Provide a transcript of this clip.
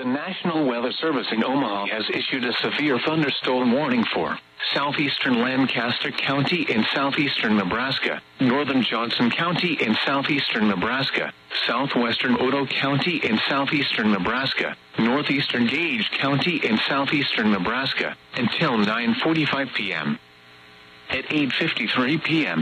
The National Weather Service in Omaha has issued a severe thunderstorm warning for southeastern Lancaster County in southeastern Nebraska, northern Johnson County in southeastern Nebraska, southwestern Otoe County in southeastern Nebraska, northeastern Gage County in southeastern Nebraska, until 9:45 p.m. At 8:53 p.m.,